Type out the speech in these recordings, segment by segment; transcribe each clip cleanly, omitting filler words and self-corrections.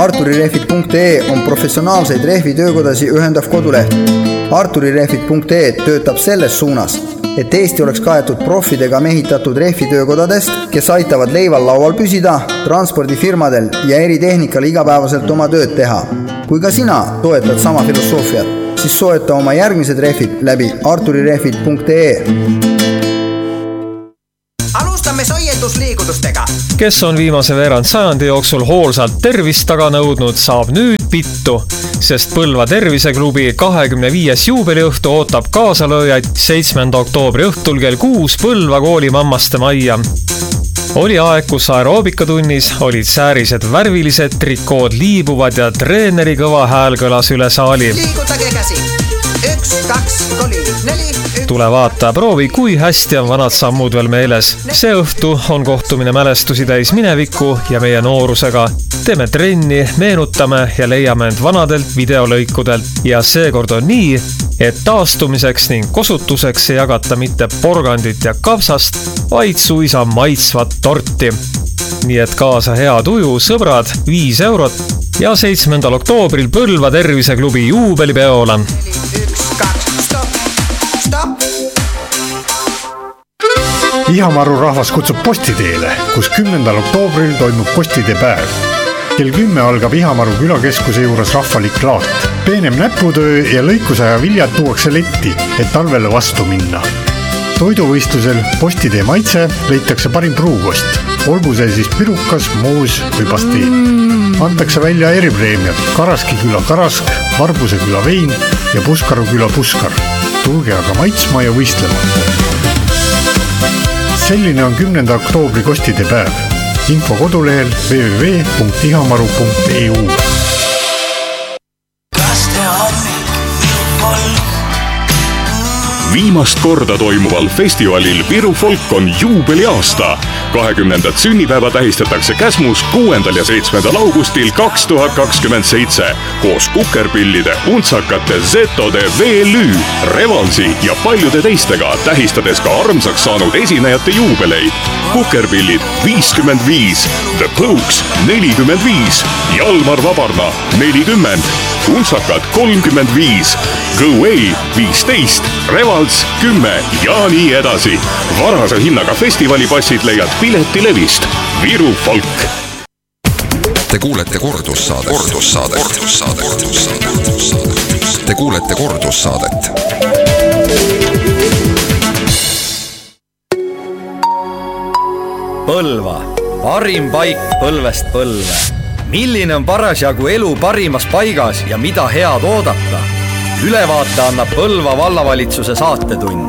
arturirehvid.ee on professionaalseid rehvitöökodasi ühendav koduleht. arturirehvid.ee töötab selles suunas, et Eesti oleks kaetud profidega mehitatud rehvitöökodadest, kes aitavad leival laual püsida, transpordifirmadel ja eritehnikal igapäevaselt oma tööd teha. Kui ka sina toetad sama filosoofiat, siis soeta oma järgmised rehvid läbi arturirehvid.ee. Alustame soiendusliigutustega. Kes on viimase veerand sajandi jooksul hoolsalt tervist taga nõudnud, saab nüüd pittu, sest Põlva terviseklubi 25. juubeliõhtu ootab kaasalööjaid 7. oktoobri õhtul kell 6 Põlva kooli mammaste majja. Oli aeg, kus aeroobikatunnis olid säärised värvilised, trikood liibuvad ja treeneri kõva hääl kõlas üle saali. Liigutage käsi. 1, 2, 3, 4. Tule vaata, proovi, kui hästi on vanad sammud veel meeles. See õhtu on kohtumine mälestusi täis mineviku ja meie noorusega. Teeme trenni, meenutame ja leiame end vanadelt videolõikudelt. Ja seekord on nii, et taastumiseks ning kosutuseks ei jagata mitte porgandit ja kapsast, vaid suisa maitsvat torti. Nii et kaasa hea tuju, sõbrad, 5 eurot ja 7. oktoobril Põlva terviseklubi juubelipeole. 1, 2, stop. Ihamaru rahvas kutsub postiteele, kus 10. oktoobril toimub postide päev. Kell 10 algab Ihamaru külakeskuse juures rahvalik laat. Peenem näputöö ja lõikusaja viljad tuuakse letti, et talvele vastu minna. Toiduvõistlusel postitee maitse leitakse parim pruukost. Olgu see siis pirukas, muus või pastiin. Antakse välja eripreemiad Karaski küla karask, Varbuse küla vein ja Puskaru küla puskar. Tulge aga maitsma ja võistlema. Selline on 10. oktoobri kostide päev. Info kodulehel www.ihamaru.eu. Viimast korda toimuval festivalil Viru Folk on juubeliaasta. 20. sünnipäeva tähistatakse Käsmus 6. ja 7. augustil 2027 koos kukerpillide, untsakate, zetode, VLÜ, Revalsi ja paljude teistega, tähistades ka armsaks saanud esinejate juubeleid. Kukerpillid 55, The Pokes 45, Jalmar Vabarna 40, untsakad 35, Go Away 15, Revals 10 ja nii edasi. Varase hinnaga festivalipassid leiad piletilevist. Viru Folk. Te kuulete kordussaadet. Te kuulete kordussaadet. Põlva. Parim paik põlvest põlve. Milline on parasjagu elu parimas paigas ja mida head oodata? Ülevaate annab Põlva vallavalitsuse saatetund.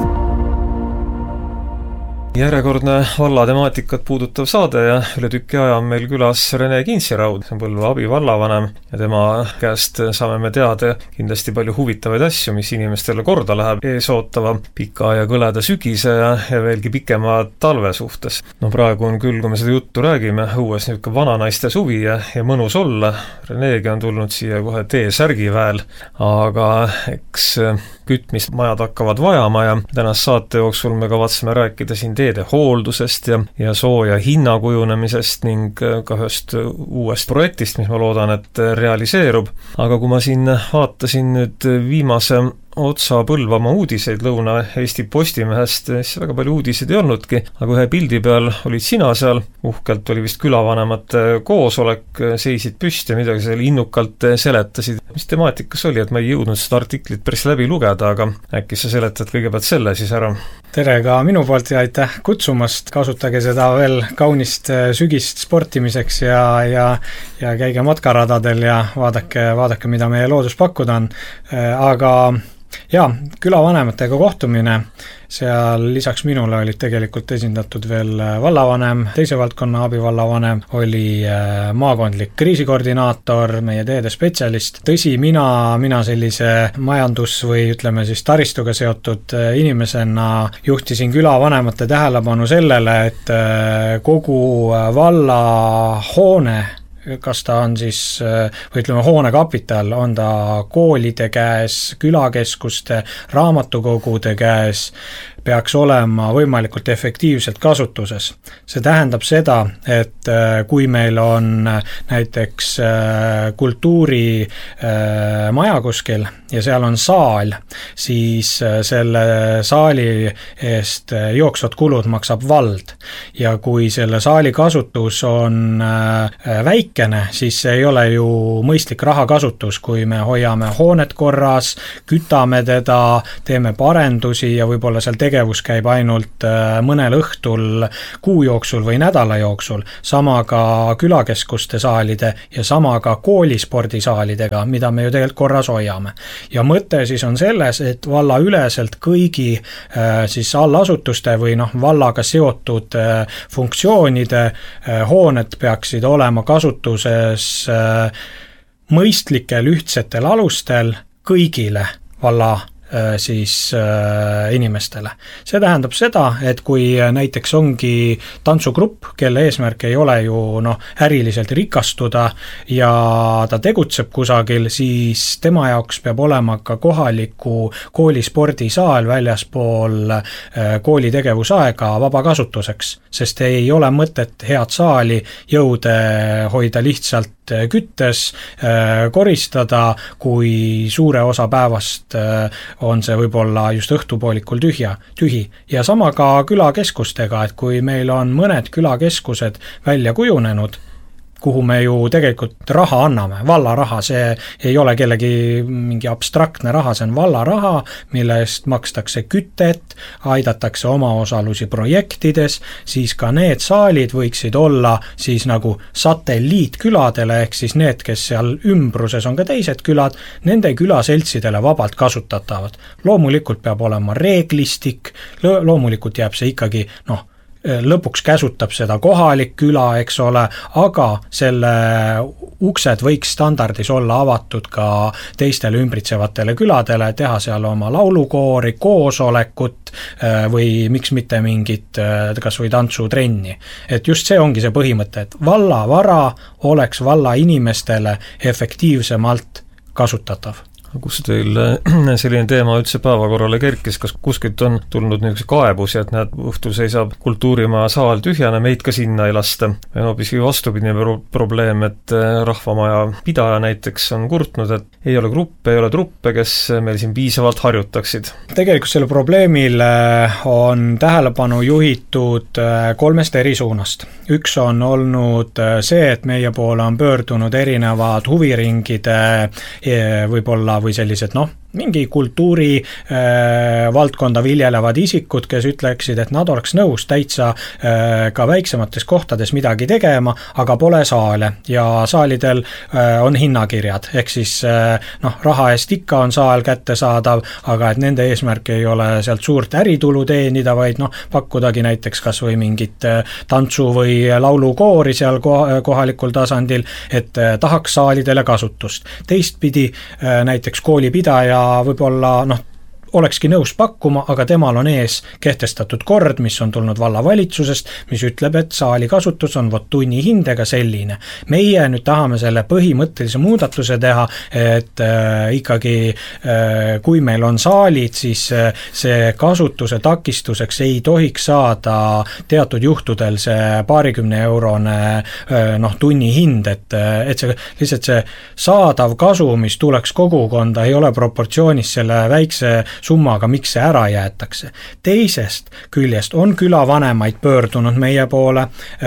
Järjekordne valla temaatikat puudutav saade ja üle tükki aja on meil külas Rene Kintsiraud, see on Põlva abivallavanem ja tema käest saame me teada kindlasti palju huvitavaid asju, mis inimestele korda läheb ees ootava pika ja kõleda sügise ja veelgi pikema talve suhtes. No praegu on küll, kui me seda juttu räägime, õues niisugune vananaiste suvi ja mõnus olla. Renegi on tulnud siia kohe T-särgi väel, aga eks kütmist majad hakkavad vajama ja tänast saate jooksul me kavatseme rääkida siin teede hooldusest ja sooja hinna kujunemisest ning ka ühest uuest projektist, mis ma loodan, et realiseerub. Aga kui ma siin vaatasin nüüd viimase otsa Põlvamaa uudiseid Lõuna-Eesti Postimehest, siis väga palju uudiseid ei olnudki, aga ühe pildi peal olid sina seal, uhkelt oli vist külavanemate koosolek, seisid püsti ja midagi seal innukalt seletasid. Mis temaatikas oli, et ma ei jõudnud seda artiklit päris läbi lugeda, aga äkki sa seletad kõigepealt selle siis ära? Tere ka minu poolt ja aitäh kutsumast, kasutage seda veel kaunist sügist sportimiseks ja käige matkaradadel ja vaadake, mida meie loodus pakkuda on, aga ja, külavanematega kohtumine, seal lisaks minule olid tegelikult esindatud veel vallavanem, teise valdkonna abivallavanem, oli maakondlik kriisikoordinaator, meie teede spetsialist. Tõsi, mina sellise majandus- või ütleme siis taristuga seotud inimesena juhtisin külavanemate tähelepanu sellele, et kogu valla hoone, kas ta on siis, või ütleme hoonekapital, on ta koolide käes, külakeskuste, raamatukogude käes, peaks olema võimalikult efektiivselt kasutuses. See tähendab seda, et kui meil on näiteks kultuurimaja kuskil ja seal on saal, siis selle saali eest jooksvad kulud maksab vald. Ja kui selle saali kasutus on väikene, siis see ei ole ju mõistlik rahakasutus, kui me hoiame hoonet korras, kütame teda, teeme parendusi ja võib-olla seal tegevus käib ainult mõnel õhtul kuu jooksul või nädala jooksul. Sama ka külakeskuste saalide ja sama ka koolispordisaalidega, mida me ju tegelikult korras hoiame. Ja mõte siis on selles, et valla üleselt kõigi siis allasutuste või vallaga seotud funktsioonide hooned peaksid olema kasutuses mõistlikel ühtsetel alustel kõigile valla siis inimestele. See tähendab seda, et kui näiteks ongi tantsugrupp, kelle eesmärk ei ole ju äriliselt rikastuda ja ta tegutseb kusagil, siis tema jaoks peab olema ka kohaliku koolispordisaal väljaspool kooli tegevusaega vabakasutuseks, sest ei ole mõtet head saali jõude hoida lihtsalt küttes, koristada, kui suure osa päevast on see võib-olla just õhtupoolikul tühi. Ja sama ka külakeskustega, et kui meil on mõned külakeskused välja kujunenud, kuhu me ju tegelikult raha anname, valla raha, see ei ole kellegi mingi abstraktne raha, see on valla raha, mille eest makstakse kütet, aidatakse omaosalusi projektides, siis ka need saalid võiksid olla siis nagu satelliitküladele, ehk siis need, kes seal ümbruses on ka teised külad, nende külaseltsidele vabalt kasutatavad. Loomulikult peab olema reeglistik, loomulikult jääb see ikkagi, lõpuks käsutab seda kohalik küla, eks ole, aga selle uksed võiks standardis olla avatud ka teistele ümbritsevatele küladele, teha seal oma laulukoori, koosolekut või miks mitte mingit kas või tantsutrenni. Et just see ongi see põhimõte, et valla vara oleks valla inimestele efektiivsemalt kasutatav. Kus teil selline teema üldse päevakorrale kerkis, kas kuskilt on tulnud niisuguse kaebusi, et näed, õhtul seisab kultuurimaja saal tühjana, meid ka sinna ei lasta. Ja hoopis vastupidine probleem, et rahvamaja pidaja näiteks on kurtnud, et ei ole truppe, kes meil siin piisavalt harjutaksid. Tegelikult selle probleemile on tähelepanu juhitud 3 eri suunast. Üks on olnud see, et meie poole on pöördunud erinevad huviringide võib-olla või sellised, mingi kultuuri valdkonda viljelevad isikud, kes ütleksid, et nad oleks nõus täitsa ka väiksemates kohtades midagi tegema, aga pole saale ja saalidel on hinnakirjad, ehk siis raha eest ikka on saal kättesaadav, aga et nende eesmärk ei ole sealt suurt äritulu teenida, vaid pakkudagi näiteks kas või mingit tantsu või laulukoori seal kohalikul tasandil, et tahaks saalidele kasutust. Teistpidi näiteks koolipidaja võib-olla olekski nõus pakkuma, aga temal on ees kehtestatud kord, mis on tulnud vallavalitsusest, mis ütleb, et saali kasutus on tunni hindega selline. Meie nüüd tahame selle põhimõttelise muudatuse teha, et ikkagi kui meil on saalid, siis see kasutuse takistuseks ei tohiks saada teatud juhtudel see paarikümne eurone tunni hind, et see lihtsalt see saadav kasu, mis tuleks kogukonda, ei ole proportsioonis selle väikse summaga, miks see ära jäetakse. Teisest küljest on külavanemaid pöördunud meie poole,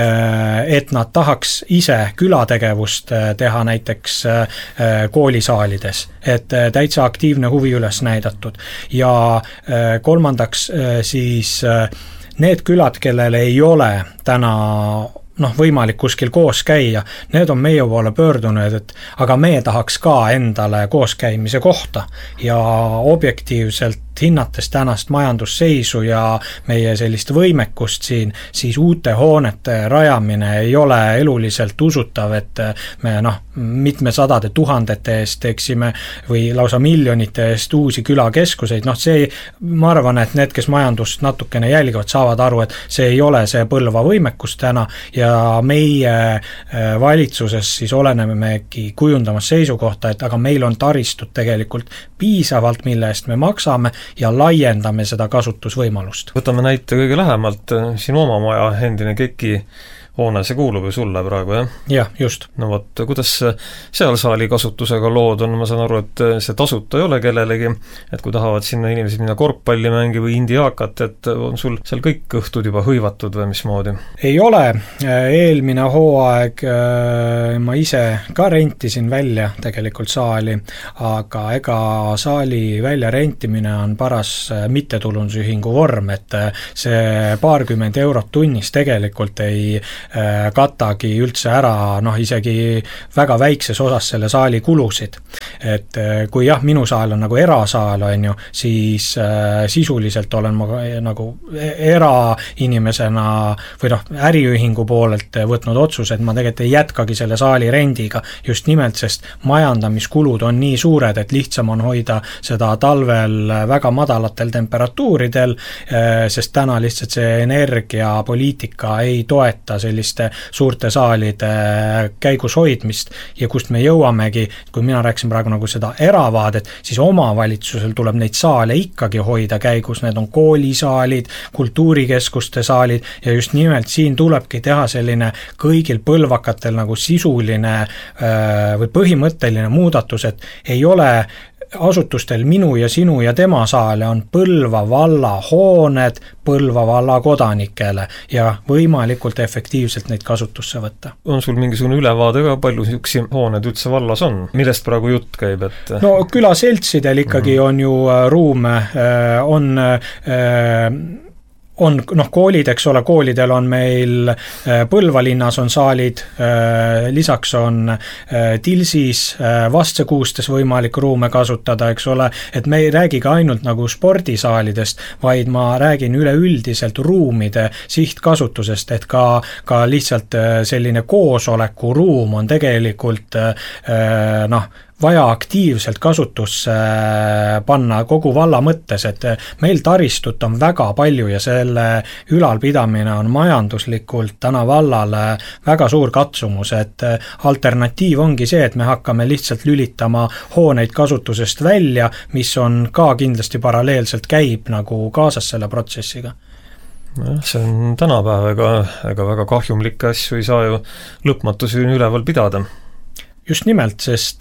et nad tahaks ise külategevust teha näiteks koolisaalides, et täitsa aktiivne huvi üles näidatud. Ja kolmandaks siis need külad, kellel ei ole täna võimalik kuskil koos käia, need on meie poole pöördunud, et aga meie tahaks ka endale kooskäimise kohta ja objektiivselt hinnates tänast majandusseisu ja meie sellist võimekust siin, siis uute hoonete rajamine ei ole eluliselt usutav, et me mitmesadade tuhandete eest teeksime või lausa miljonite eest uusi külakeskuseid. See, ma arvan, et need, kes majandust natukene jälgivad, saavad aru, et see ei ole see Põlva võimekus täna ja meie valitsuses siis olenemegi kujundamas seisukohta, et aga meil on taristut tegelikult piisavalt, mille eest me maksame ja laiendame seda kasutusvõimalust. Võtame näite kõige lähemalt, sinu oma maja endine KEK-i hoone, see kuulub ju sulle praegu, jah? Jah, just. No vot, kuidas seal saali kasutusega lood on, ma saan aru, et see tasuta ei ole kellelegi, et kui tahavad sinna inimesed minna korvpalli mängi või indiaakat, et on sul seal kõik õhtud juba hõivatud või mismoodi? Ei ole, eelmine hooaeg ma ise ka rentisin välja tegelikult saali, aga ega saali välja rentimine on paras mittetulundusühingu vorm, et see paarkümmend eurot tunnis tegelikult ei katagi üldse ära, isegi väga väikses osas selle saali kulusid. Et kui jah, minu saal on nagu erasaal, on ju, siis sisuliselt olen ma nagu erainimesena või äriühingu poolelt võtnud otsuse, et ma tegelikult ei jätkagi selle saali rendiga just nimelt, sest majandamiskulud on nii suured, et lihtsam on hoida seda talvel väga madalatel temperatuuridel, sest täna lihtsalt see energiapoliitika ei toeta selliste suurte saalide käigus hoidmist ja kust me jõuamegi, kui mina rääksin praegu nagu seda eravaadet, siis omavalitsusel tuleb neid saale ikkagi hoida käigus, need on koolisaalid, kultuurikeskuste saalid ja just nimelt siin tulebki teha selline kõigil põlvakatel nagu sisuline või põhimõtteline muudatus, et ei ole asutustel minu ja sinu ja tema saale on Põlva valla hooned Põlva valla kodanikele ja võimalikult efektiivselt neid kasutusse võtta. On sul mingisugune ülevaade ka, palju niisuguseid hooned üldse vallas on? Millest praegu jutt käib? Et... No külaseltsidel ikkagi on ju ruume, on koolid, eks ole, koolidel on meil Põlva linnas on saalid, lisaks on Tilsis, Vastse-Kuustes võimalik ruume kasutada, eks ole, et me ei räägi ka ainult nagu spordisaalidest, vaid ma räägin üleüldiselt ruumide sihtkasutusest, et ka lihtsalt selline koosolekuruum on tegelikult vaja aktiivselt kasutusse panna kogu valla mõttes, et meil taristut on väga palju ja selle ülalpidamine on majanduslikult täna vallale väga suur katsumus, et alternatiiv ongi see, et me hakkame lihtsalt lülitama hooneid kasutusest välja, mis on ka kindlasti paralleelselt käib nagu kaasas selle protsessiga. See on tänapäev, ega väga kahjumlikke asju ei saa ju lõpmatuseni üleval pidada. Just nimelt, sest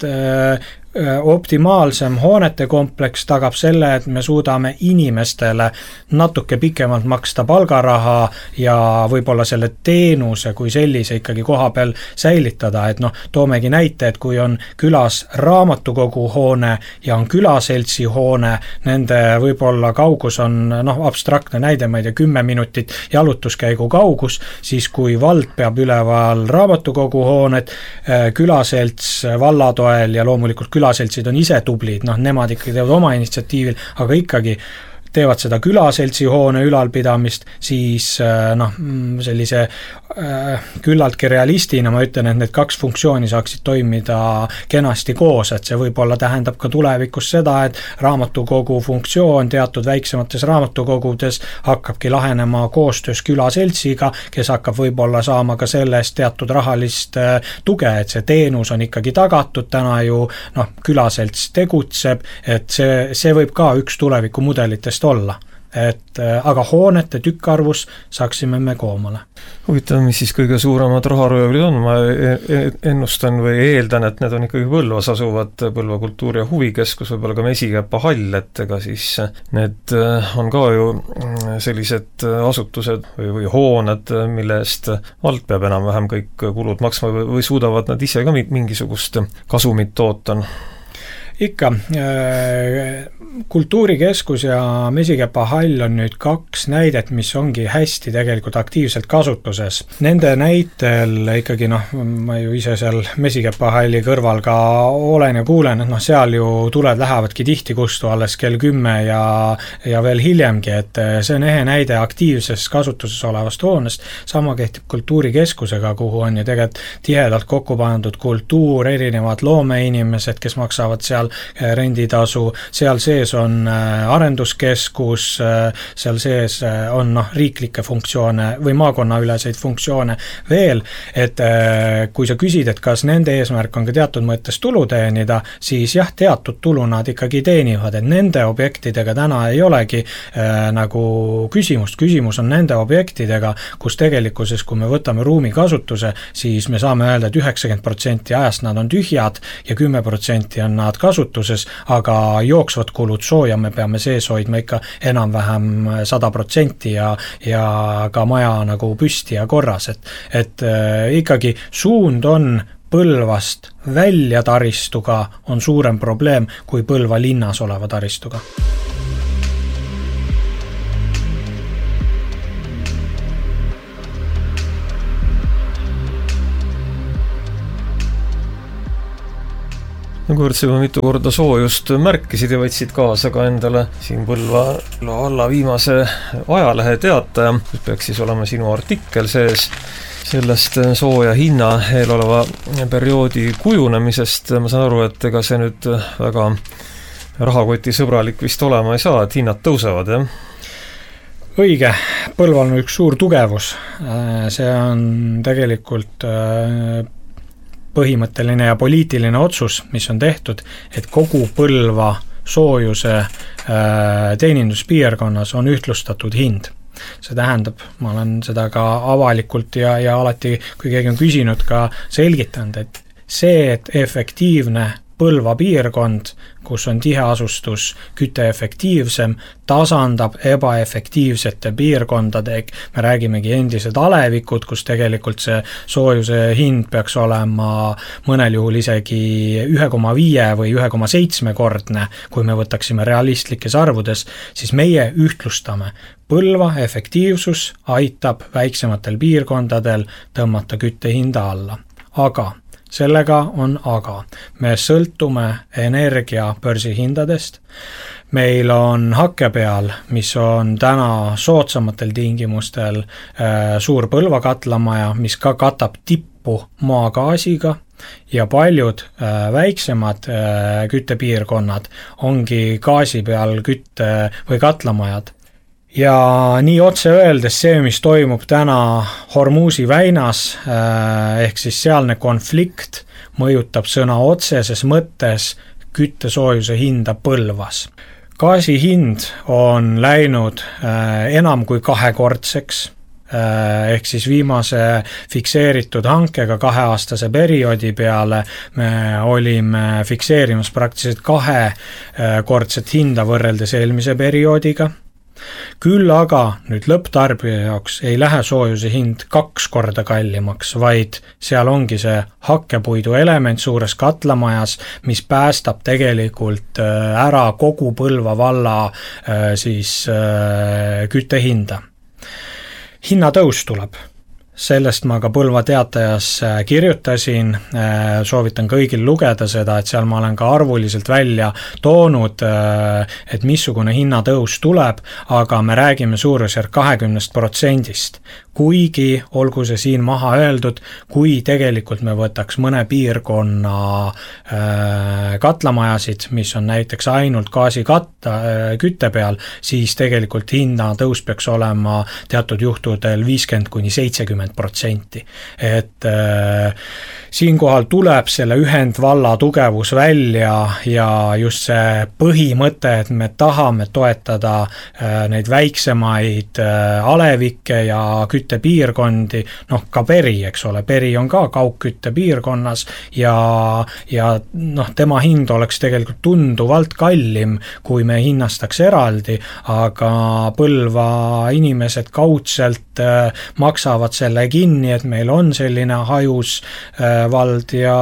optimaalsem hoonete kompleks tagab selle, et me suudame inimestele natuke pikemalt maksta palgaraha ja võib-olla selle teenuse kui sellise ikkagi koha peal säilitada, et toomegi näite, et kui on külas raamatukogu hoone ja on külaseltsi hoone, nende võib-olla kaugus on abstraktne näide, ma ei tea, 10 minutit jalutuskäigu kaugus, siis kui vald peab üleval raamatukogu hoonet, külaselts vallatoel ja loomulikult külaseltsid on ise tublid, nemad ikkagi teevad oma initsiatiivil, aga ikkagi teevad seda külaseltsi hoone ülalpidamist, siis sellise küllaltki realistina ma ütlen, et need kaks funktsiooni saaksid toimida kenasti koos, et see võib-olla tähendab ka tulevikus seda, et raamatukogu funktsioon teatud väiksemates raamatukogudes hakkabki lahenema koostöös külaseltsiga, kes hakkab võib-olla saama ka sellest teatud rahalist tuge, et see teenus on ikkagi tagatud, täna ju külaselts tegutseb, et see võib ka üks tulevikumudelitest olla. Aga hoonete tükkarvus saaksime me koomale. Huvitav, mis siis kõige suuremad raharöövlid on? Ma ennustan või eeldan, et need on ikkagi Põlvas asuvad Põlva kultuuri- ja huvikeskus, võib-olla ka Mesikäpa hall, et ega siis need on ka ju sellised asutused või hooned, mille eest vald peab enam-vähem kõik kulud maksma või suudavad nad ise ka mingisugust kasumit toota? Ikka, kultuurikeskus ja Mesikäpa hall on nüüd kaks näidet, mis ongi hästi tegelikult aktiivselt kasutuses. Nende näitel ikkagi, ma ju ise seal Mesikäpa halli kõrval ka olen ja kuulen, et seal ju tuled lähevadki tihti kustu alles kell 10 ja veel hiljemgi, et see on ehe näide aktiivses kasutuses olevast hoonest. Sama kehtib kultuurikeskusega, kuhu on ju tegelikult tihedalt kokku pandud kultuur, erinevad loomeinimesed, kes maksavad seal seal renditasu, seal sees on arenduskeskus, seal sees on riiklikke funktsioone või maakonnaüleseid funktsioone veel, et kui sa küsid, et kas nende eesmärk on ka teatud mõttes tulu teenida, siis jah, teatud tulu nad ikkagi teenivad, et nende objektidega täna ei olegi nagu küsimus on nende objektidega, kus tegelikkuses, kui me võtame ruumi kasutuse, siis me saame öelda, et 90% ajast nad on tühjad ja 10% on nad kasutuses, aga jooksvad kulud sooja me peame sees hoidma ikka enam-vähem 100% ja ka maja nagu püsti ja korras, et ikkagi suund on Põlvast välja taristuga on suurem probleem kui Põlva linnas oleva taristuga. Kuivõrd sa juba mitu korda soojust märkisid ja võtsid kaasa ka endale siin Põlva valla viimase ajalehe teataja, peaks siis olema sinu artikkel sees sellest sooja hinna eeloleva perioodi kujunemisest. Ma saan aru, et ega see nüüd väga rahakoti sõbralik vist olema ei saa, et hinnad tõusevad, jah? Õige, Põlval on üks suur tugevus. See on tegelikult põhimõtteline ja poliitiline otsus, mis on tehtud, et kogu Põlva soojuse teeninduspiirkonnas on ühtlustatud hind. See tähendab, ma olen seda ka avalikult ja alati, kui keegi on küsinud, ka selgitanud, et see, et efektiivne Põlva piirkond, kus on tiheasustus kütteefektiivsem, tasandab ebaefektiivsete piirkondade, me räägimegi endised alevikud, kus tegelikult see soojuse hind peaks olema mõnel juhul isegi 1,5 või 1,7 kordne, kui me võtaksime realistlikes arvudes, siis meie ühtlustame. Põlva efektiivsus aitab väiksematel piirkondadel tõmmata küttehinda alla. Aga sellega on aga. Me sõltume energia börsihindadest. Meil on hakke peal, mis on täna soodsamatel tingimustel suur Põlva katlamaja, mis ka katab tippu maagaasiga ja paljud väiksemad küttepiirkonnad ongi gaasi peal kütte või katlamajad. Ja nii otse öeldes see, mis toimub täna Hormuzi väinas, ehk siis sealne konflikt mõjutab sõna otseses mõttes küttesoojuse hinda Põlvas. Gaasi hind on läinud enam kui 2-kordseks, ehk siis viimase fikseeritud hankega 2-aastase perioodi peale me olime fikseerimas praktiliselt 2-kordset hinda võrreldes eelmise perioodiga. Küll aga nüüd lõpptarbija jaoks ei lähe soojuse hind 2 korda kallimaks, vaid seal ongi see hakkepuidu element suures katlamajas, mis päästab tegelikult ära kogu Põlva valla siis küttehinda. Hinnatõus tuleb. Sellest ma ka Põlva teatajas kirjutasin, soovitan kõigil lugeda seda, et seal ma olen ka arvuliselt välja toonud, et missugune hinnatõus tuleb, aga me räägime suurusjärk 20%. Kuigi, olgu see siin maha öeldud, kui tegelikult me võtaks mõne piirkonna katlamajasid, mis on näiteks ainult kütte peal, siis tegelikult hinnatõus peaks olema teatud juhtudel 50–70%. Et siinkohal tuleb selle ühendvalla tugevus välja ja just see põhimõte, et me tahame toetada neid väiksemaid alevikke ja küttepiirkondi, ka Peri, eks ole, Peri on ka kaugkütte piirkonnas ja tema hind oleks tegelikult tunduvalt kallim, kui me hinnastaks eraldi, aga Põlva inimesed kaudselt maksavad selle kinni, et meil on selline hajus vald ja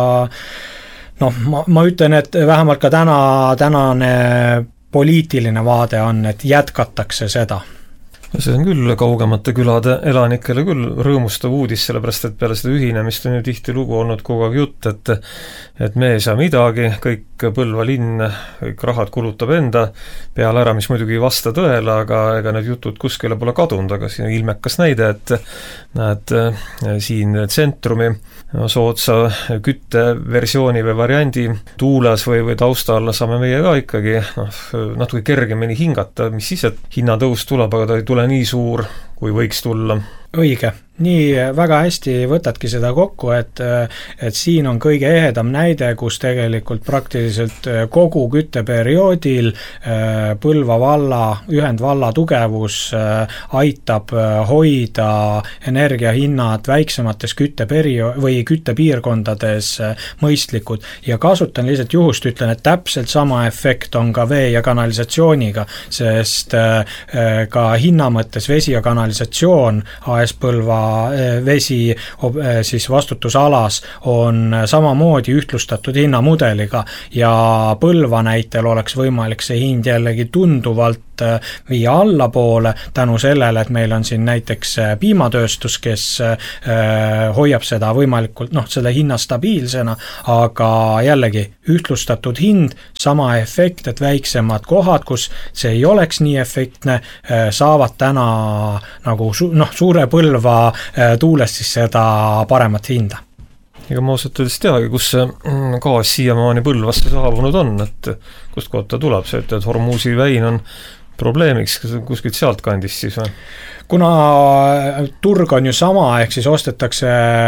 ma ütlen, et vähemalt ka tänane poliitiline vaade on, et jätkatakse seda. See on küll kaugemate külade elanikele küll rõõmustav uudis, sellepärast et peale seda ühinemist on ju tihti lugu olnud kogu aeg jutt, et me ei saa midagi, kõik Põlva linn, kõik rahad kulutab enda peale ära, mis muidugi ei vasta tõele, aga ega need jutud kuskile pole kadunud, aga siin on ilmekas näide, et näed siin tsentrumi soodsa kütteversiooni või variandi tuules või tausta alla saame meie ka ikkagi natuke kergemini hingata, mis siis, et hinnatõus tuleb, aga ta ei tule nii suur, kui võiks tulla. Õige, nii väga hästi võtadki seda kokku, et siin on kõige ehedam näide, kus tegelikult praktiliselt kogu kütteperioodil Põlva valla, ühendvalla tugevus aitab hoida energiahinnad väiksemates küttepiirkondades mõistlikud ja kasutan lihtsalt juhust, ütlen, et täpselt sama efekt on ka vee- ja kanalisatsiooniga, sest ka hinna mõttes vesi ja kanalisatsioon AS Põlva vesi siis vastutusalas on samamoodi ühtlustatud hinnamudeliga ja Põlva näitel oleks võimalik see hind jällegi tunduvalt viia allapoole tänu sellele, et meil on siin näiteks piimatööstus, kes hoiab seda võimalikult, seda hinna stabiilsena, aga jällegi ühtlustatud hind, sama efekt, et väiksemad kohad, kus see ei oleks nii efektne, saavad täna nagu suure Põlva tuulest siis seda paremat hinda. Ega ma ausalt öeldes teagi, kus see gaas siiamaani Põlvasse saabunud on, et kust kohta tuleb see, et Hormuzi väin on probleemiks, kuskilt sealt kandist siis või? Kuna turg on ju sama, ehk siis ostetakse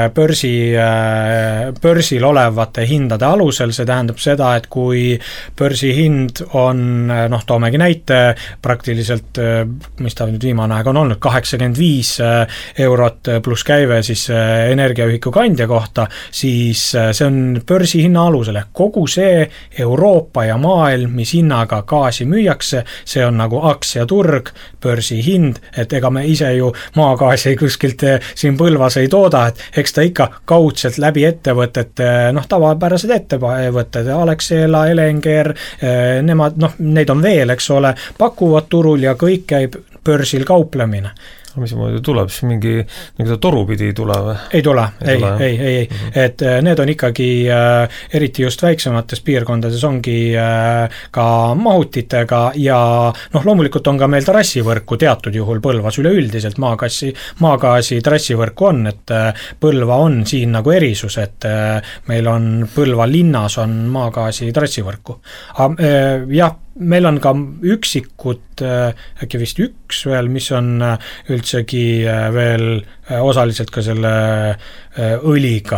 börsil olevate hindade alusel, see tähendab seda, et kui börsihind on, toomegi näite, praktiliselt, mis ta nüüd viimane aeg on olnud, 85 eurot pluss käive siis energiaühiku kandja kohta, siis see on börsihinna alusel. Kogu see Euroopa ja maailm, mis hinnaga gaasi müüakse, see on nagu aktsiaturg, börsihind, et ega me ise ju maagaasi kuskilt siin Põlvas ei tooda, et eks ta ikka kaudselt läbi ettevõtete, tavapärased ettevõtted, Alexela, Elenger, nemad, neid on veel, eks ole, pakuvad turul ja kõik käib börsil kauplemine. Mismoodi tuleb, siis mingi torupidi ei tule või? Ei tule, ei. Et need on ikkagi, eriti just väiksemates piirkondades ongi ka mahutitega ja loomulikult on ka meil trassivõrku teatud juhul Põlvas üleüldiselt maagaasi trassivõrku on, et Põlva on siin nagu erisus, et meil on Põlva linnas on maagaasi trassivõrku. Jah, meil on ka üksikud, äkki vist üks veel, mis on üldsegi veel osaliselt ka selle õliga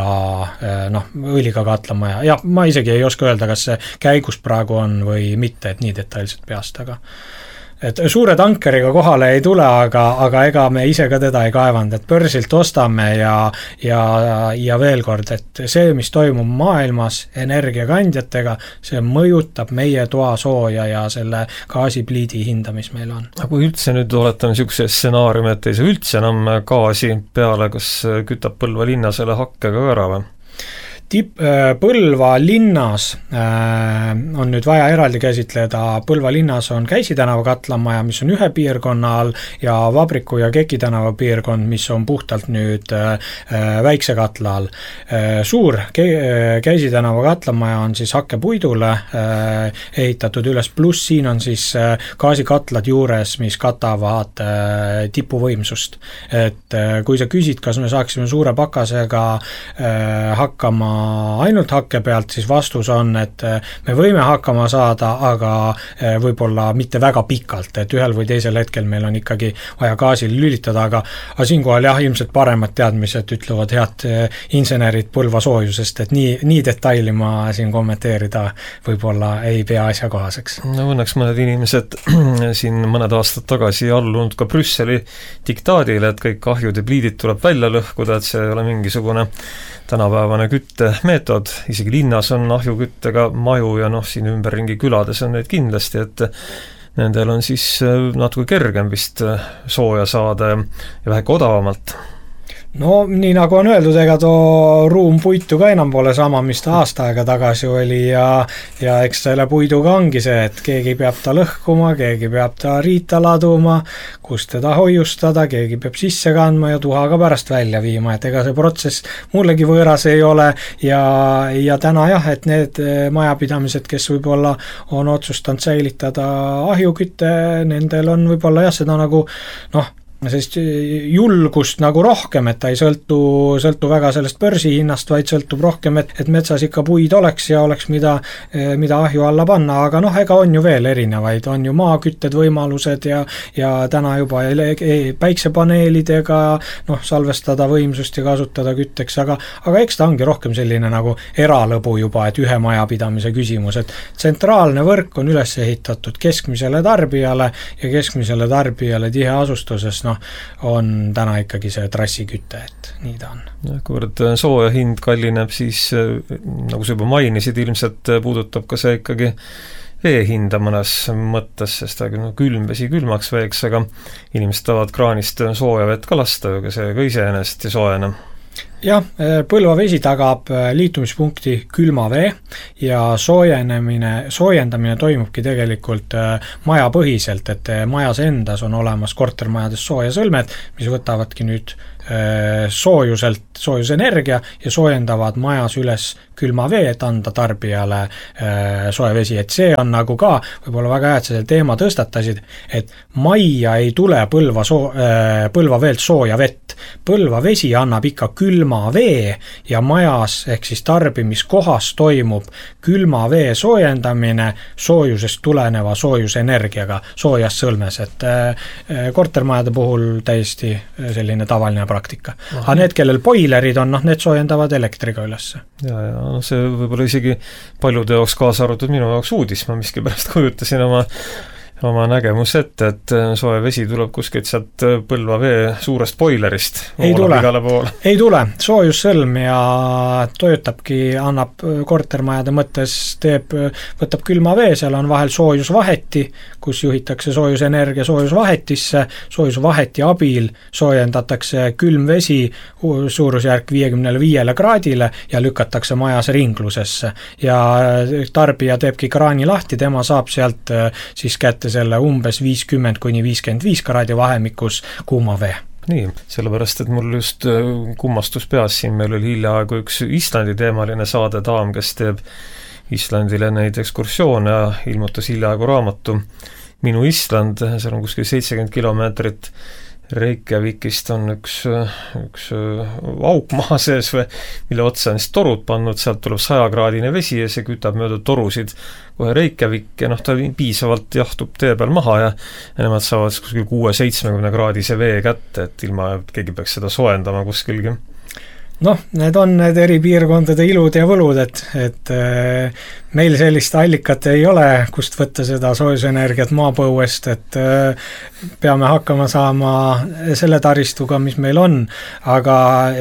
katlamaja. Ja ma isegi ei oska öelda, kas see käigus praegu on või mitte, et nii detailselt peast, aga et suure tankeriga kohale ei tule, aga ega me ise ka teda ei kaevanud, et börsilt ostame ja veel kord, et see, mis toimub maailmas energiakandjatega, see mõjutab meie toasooja ja selle gaasipliidi hinda, mis meil on. Aga kui üldse nüüd oletame niisuguse stsenaariumi, et ei saa üldse enam gaasi peale, kas kütab Põlva linna selle hakkega ära või? Põlva linnas on nüüd vaja eraldi käsitleda, Põlva linnas on Käisi tänava katlamaja, mis on ühe piirkonna all ja Vabriku ja Keki tänava piirkond, mis on puhtalt nüüd väikse katla all. Suur Käisi tänava katlamaja on siis hakkepuidule ehitatud üles, pluss siin on siis gaasikatlad juures, mis katavad tipuvõimsust. Et kui sa küsid, kas me saaksime suure pakasega hakkama ainult hakke pealt, siis vastus on, et me võime hakkama saada, aga võib-olla mitte väga pikalt, et ühel või teisel hetkel meil on ikkagi vaja gaasil lülitada, aga siinkohal jah, ilmselt paremad teadmised ütlevad head insenerid Põlva soojusest, et nii detaili ma siin kommenteerida võib-olla ei pea asjakohaseks. No õnneks mõned inimesed siin mõned aastad tagasi allunud ka Brüsseli diktaadile, et kõik kahjud ja pliidid tuleb välja lõhkuda, et see ei ole mingisugune tänapäevane küttemeetod, isegi linnas on ahjuküttega maju ja siin ümberringi külades on neid kindlasti, et nendel on siis natuke kergem vist sooja saada ja väheke odavamalt. No nii nagu on öeldud, ega too ruum puitu ka enam pole sama, mis ta aasta aega tagasi oli ja eks selle puiduga ongi see, et keegi peab ta lõhkuma, keegi peab ta riita laduma, kus teda hoiustada, keegi peab sisse kandma ja tuha ka pärast välja viima, et ega see protsess mullegi võõras ei ole ja täna jah, et need majapidamised, kes võib-olla on otsustanud säilitada ahjukütte, nendel on võib-olla jah, seda nagu sellist julgust nagu rohkem, et ta ei sõltu väga sellest börsihinnast, vaid sõltub rohkem, et metsas ikka puid oleks ja oleks mida ahju alla panna, aga ega on ju veel erinevaid, on ju maakütted võimalused ja täna juba päiksepaneelidega salvestada võimsust ja kasutada kütteks, aga eks ta ongi rohkem selline nagu eralõbu juba, et ühe majapidamise küsimus, et tsentraalne võrk on üles ehitatud keskmisele tarbijale ja keskmisele tarbijale tiheasustuses on täna ikkagi see trassiküte, et nii ta on. Kuivõrd sooja hind kallineb, siis nagu sa juba mainisid, ilmselt puudutab ka see ikkagi vee hinda mõnes mõttes, sest külm vesi külmaks veeks, aga inimesed tahavad kraanist sooja vett ka lasta, aga see ka iseenesest ei soojene. Jah, Põlva vesi tagab liitumispunkti külma vee ja soojendamine toimubki tegelikult majapõhiselt, et majas endas on olemas kortermajades soojasõlmed, mis võtavadki nüüd soojusenergia ja soojendavad majas üles külma vee, et anda tarbijale sooja vesi, et see on nagu ka võib-olla väga hea, et sa selle teema tõstatasid, et majja ei tule Põlva veelt sooja vett. Põlva vesi annab ikka külma vee ja majas ehk siis tarbimiskohas toimub külma vee soojendamine soojusest tuleneva soojusenergiaga soojas sõlmes, et kortermajade puhul täiesti selline tavaline praktika. Aga need, kellel boilerid on, need soojendavad elektriga ülesse. Ja see võib-olla isegi paljude jaoks kaasa arvatud minu jaoks uudis, ma miskipärast kujutasin oma nägemus ette, et soe vesi tuleb kuskilt sealt Põlva vee suurest boilerist. Ei tule, soojussõlm ja tojutabki, annab kortermajade mõttes, võtab külma vee, seal on vahel soojusvaheti, kus juhitakse soojusenergia soojusvahetisse, soojusvaheti abil soojendatakse külm vesi suurusjärk 55 kraadile ja lükatakse majas ringlusesse ja tarbija teebki kraani lahti, tema saab sealt siis kätte selle umbes 50–55 kraadi vahemikus kuuma vee. Nii, sellepärast, et mul just kummastus peas siin, meil oli hiljaaegu üks Islandi teemaline saade daam, kes teeb Islandile neid ekskursioone ja ilmutas hiljaaegu raamatu Minu Island, seal on kuskil 70 kilomeetrit Reykjavikist on üks auk maha sees, mille otsa on siis torud pannud, sealt tuleb 100-kraadine vesi ja see kütab mööda torusid kohe Reykjavik ja ta piisavalt jahtub tee peal maha ja nemad saavad kuskil 6-70 kraadise vee kätte, et ilma keegi peaks seda soojendama kuskilgi. Need on need eri piirkondade ilud ja võlud, et meil sellist allikat ei ole, kust võtta seda soojusenergiat maapõuest, et peame hakkama saama selle taristuga, mis meil on, aga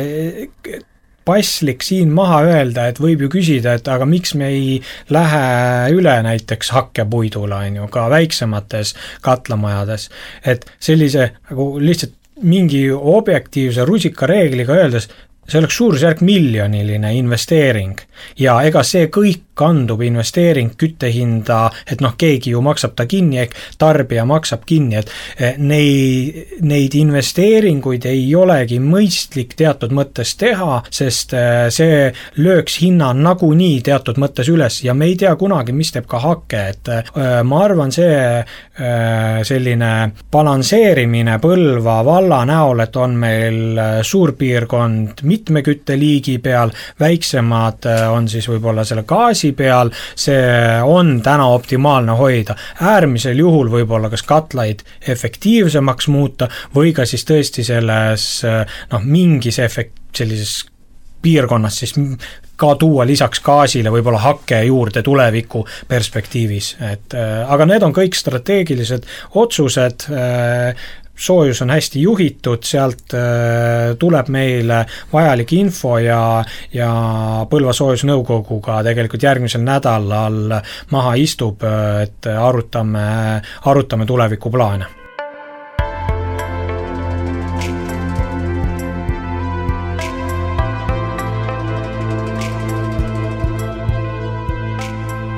paslik siin maha öelda, et võib ju küsida, et aga miks me ei lähe üle näiteks hakkepuidule, on ju, ka väiksemates katlamajades, et sellise nagu lihtsalt mingi objektiivse rusikareegliga öeldes, see oleks suurusjärk miljoniline investeering ja ega see kõik kandub investeering küttehinda, et keegi ju maksab ta kinni, ehk tarbija maksab kinni, et neid investeeringuid ei olegi mõistlik teatud mõttes teha, sest see lööks hinna nagunii teatud mõttes üles ja me ei tea kunagi, mis teeb ka hakke, et ma arvan, see selline balansseerimine Põlva valla näol, et on meil suurpiirkond mitme kütteliigi peal, väiksemad on siis võib-olla selle gaasi peal, see on täna optimaalne hoida. Äärmisel juhul võib-olla kas katlaid efektiivsemaks muuta või ka siis tõesti selles mingis sellises piirkonnas siis ka tuua lisaks gaasile võib-olla hakke juurde tuleviku perspektiivis. Aga need on kõik strateegilised otsused, soojus on hästi juhitud, sealt tuleb meile vajalik info ja Põlva soojusnõukoguga tegelikult järgmisel nädalal maha istub, et arutame tulevikuplaane.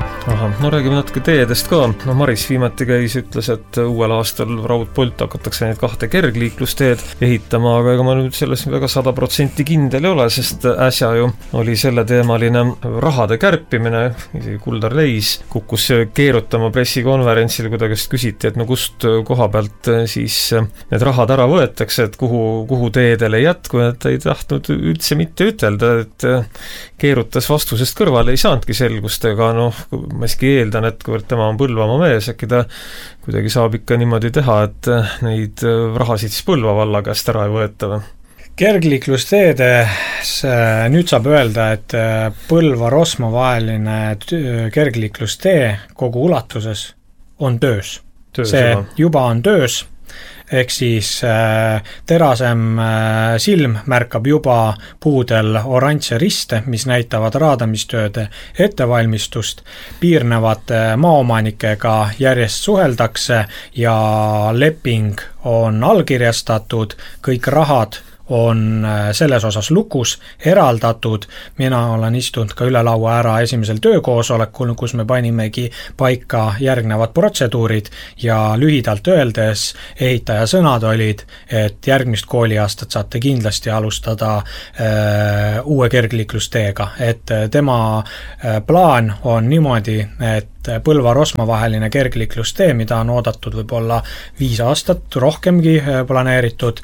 No räägime natuke teedest ka. No Maris viimati käis, ütles, et uuel aastal raudpolt hakatakse neid 2 kergliiklusteed ehitama, aga ega ma nüüd selles väga 100% kindel ei ole, sest äsja ju oli selle teemaline rahade kärpimine, isegi Kuldar Leis kukkus keerutama pressikonverentsil, kui ta käest küsiti, et no kust koha pealt siis need rahad ära võetakse, et kuhu teedele ei jätku, et ta ei tahtnud üldse mitte ütelda, et keerutas vastusest kõrvale, ei saanudki selgust, ega ma iski eeldan, et kuivõrd tema on Põlvamaa mees, äkki ta kuidagi saab ikka niimoodi teha, et neid rahasid siis Põlva valla käest ära ei võeta või? Kergliiklusteedes nüüd saab öelda, et Põlva-Rosma vaheline kergliiklustee kogu ulatuses on töös. See juba on töös, ehk siis terasem silm märkab juba puudel oranže riste, mis näitavad raadamistööde ettevalmistust, piirnevate maaomanikega järjest suheldakse ja leping on allkirjastatud, kõik rahad on selles osas lukus, eraldatud. Mina olen istunud ka üle laua ära esimesel töökoosolekul, kus me panimegi paika järgnevad protseduurid ja lühidalt öeldes ehitaja sõnad olid, et järgmist kooliaastat saate kindlasti alustada uue kergliiklusteega, et tema plaan on niimoodi, et Põlva-Rosma vaheline kergliiklustee, mida on oodatud võib-olla 5 aastat, rohkemgi planeeritud,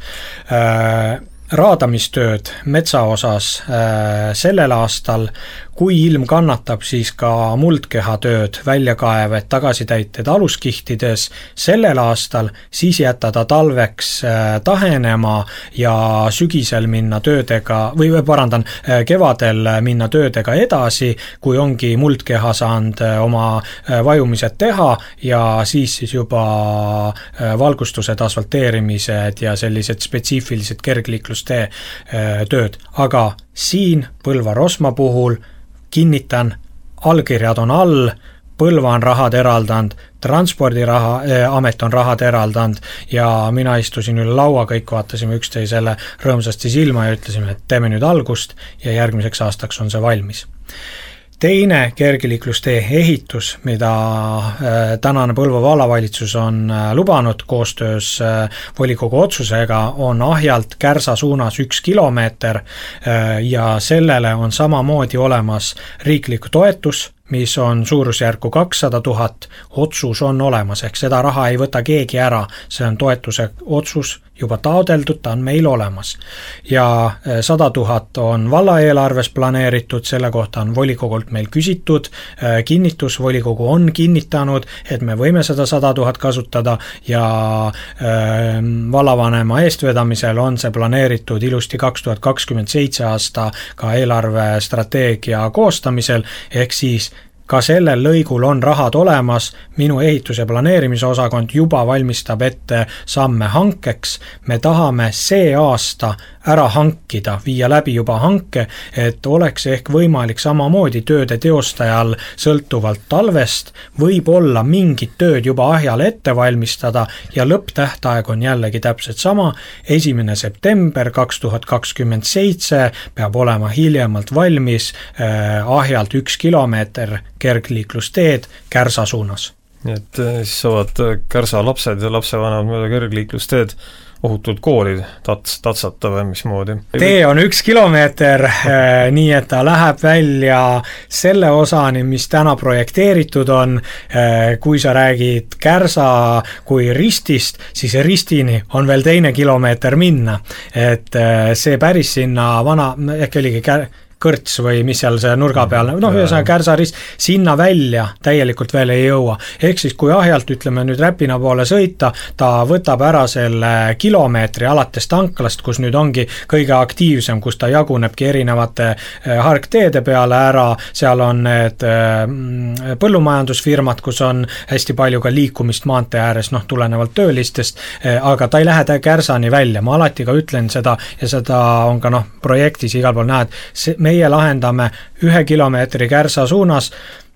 raadamistööd metsa osas sellel aastal, kui ilm kannatab, siis ka muldkehatööd, väljakaeved, tagasitäited aluskihtides sellel aastal, siis jätada talveks tahenema ja sügisel minna töödega, kevadel minna töödega edasi, kui ongi muldkeha saanud oma vajumised teha ja siis juba valgustused, asfalteerimised ja sellised spetsiifilised kergliiklustee tööd. Aga siin Põlva-Rosma puhul kinnitan, allkirjad on all, Põlva on rahad eraldanud, Transpordiraha-amet on rahad eraldanud ja mina istusin üle laua, kõik vaatasime üksteisele rõõmsasti silma ja ütlesime, et teeme nüüd algust ja järgmiseks aastaks on see valmis. Teine kergliiklustee ehitus, mida tänane Põlva vallavalitsus on lubanud koostöös volikogu otsusega, on Ahjalt Kärsa suunas 1 kilomeeter ja sellele on samamoodi olemas riiklik toetus, mis on suurusjärku 200 000, otsus on olemas, ehk seda raha ei võta keegi ära, see on toetuse otsus juba taodeldud, ta on meil olemas. Ja 100 000 on valla eelarves planeeritud, selle kohta on volikogult meil küsitud, kinnitus, volikogu on kinnitanud, et me võime seda 100 000 kasutada ja vallavanema eestvedamisel on see planeeritud ilusti 2027 aasta ka eelarvestrateegia koostamisel, ehk siis ka sellel lõigul on rahad olemas, minu ehitus- ja planeerimise osakond juba valmistab ette samme hankeks, me tahame see aasta ära hankida, viia läbi juba hanke, et oleks ehk võimalik samamoodi tööde teostajal sõltuvalt talvest, võib olla mingid tööd juba Ahjal ette valmistada ja lõpptähtaeg on jällegi täpselt sama, 1. september 2027 peab olema hiljemalt valmis Ahjalt 1 kilomeeter kergliiklusteed Kärsa suunas. Nii et siis saavad Kärsa lapsed ja lapsevanemad mööda kergliiklusteed ohutult kooli tatsata või mismoodi? Tee on 1 kilomeeter, nii et ta läheb välja selle osani, mis täna projekteeritud on. Kui sa räägid Kärsa kui ristist, siis ristini on veel 2 kilomeeter minna. Et see päris sinna vana, ehk oligi kõrts või mis seal see nurga peal, Kärsa rist, sinna välja täielikult veel ei jõua. Ehk siis kui Ahjalt, ütleme nüüd Räpina poole sõita, ta võtab ära selle kilomeetri alates tanklast, kus nüüd ongi kõige aktiivsem, kus ta jagunebki erinevate hargteede peale ära, seal on need põllumajandusfirmad, kus on hästi palju ka liikumist maantee ääres, tulenevalt töölistest, aga ta ei lähe Kärsani välja. Ma alati ka ütlen seda ja seda on ka projektis igal pool näed, meie lahendame 1 kilomeetri Kärsa suunas,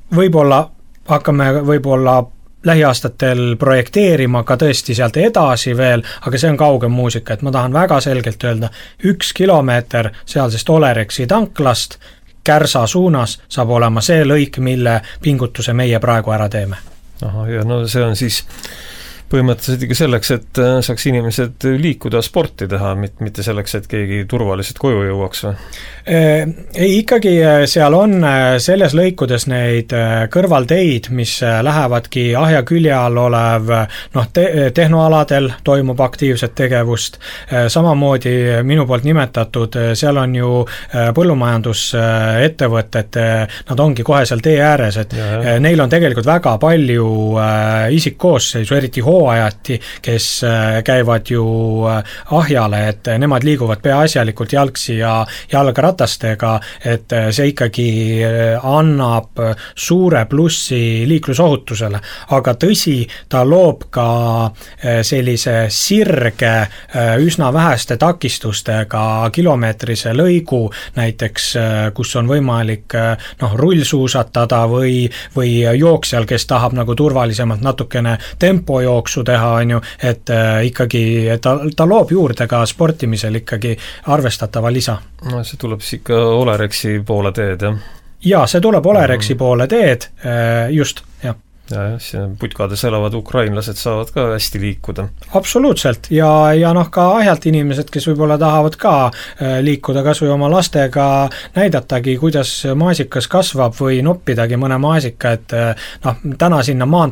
hakkame lähiaastatel projekteerima ka tõesti sealt edasi veel, aga see on kaugem muusika, et ma tahan väga selgelt öelda, 1 kilomeeter sealsest Olerexi tanklast Kärsa suunas saab olema see lõik, mille pingutuse meie praegu ära teeme. Aha, ja no see on siis põhimõtteliselt ikka selleks, et saaks inimesed liikuda, sporti teha, mitte selleks, et keegi turvaliselt koju jõuaks või? Ei, ikkagi seal on selles lõikudes neid kõrvalteid, mis lähevadki ahja külje all olev, tehnoaladel toimub aktiivset tegevust, samamoodi minu poolt nimetatud, seal on ju põllumajandusettevõtted, nad ongi kohe seal tee ääres, et neil on tegelikult väga palju isikkoosseisu, eriti hooajati, kes käivad ju ahjale, et nemad liiguvad peaasjalikult jalgsi ja jalgratastega, et see ikkagi annab suure plussi liiklusohutusele, aga tõsi, ta loob ka sellise sirge üsna väheste takistustega kilomeetrise lõigu, näiteks kus on võimalik rullsuusatada või jooksjal, kes tahab nagu turvalisemalt natukene tempojooksu teha, on ju, et ikkagi ta loob juurde ka sportimisel ikkagi arvestatava lisa. No see tuleb siis ikka Olerexi poole teed, jah? Jaa, see tuleb Olerexi poole teed, just, jah. Ja putkades elavad ukrainlased saavad ka hästi liikuda. Absoluutselt, ja ka ahjalt inimesed, kes võib-olla tahavad ka liikuda kas või oma lastega, näidatagi, kuidas maasikas kasvab või noppidagi mõne maasika, et täna sinna